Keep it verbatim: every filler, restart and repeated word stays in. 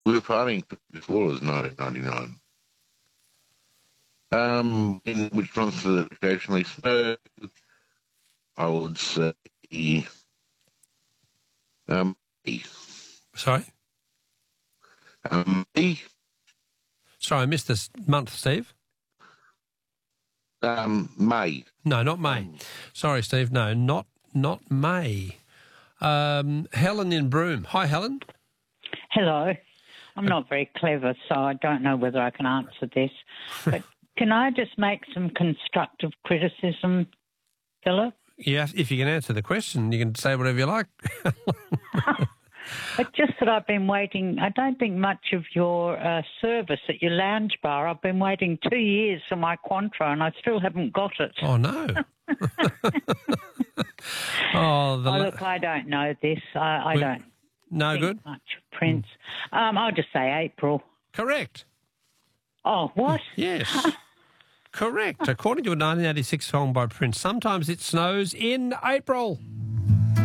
We were partying before it was nineteen ninety-nine. Um, in which months does it occasionally snow? I would say um, May. Sorry? Um, May. Sorry, I missed this month, Steve. Um, May. No, not May. Sorry, Steve. No, not not May. Um, Helen in Broome. Hi, Helen. Hello. I'm not very clever, so I don't know whether I can answer this. But can I just make some constructive criticism, Philip? Yeah, if you can answer the question, you can say whatever you like. It's just that I've been waiting. I don't think much of your uh, service at your lounge bar. I've been waiting two years for my Quantro and I still haven't got it. Oh, no. oh, the oh, look, I don't know this. I, I We- don't no think good? much of Prince. Um, I'll just say April. Correct. Oh, what? Yes. Correct. According to a nineteen eighty-six song by Prince, sometimes it snows in April.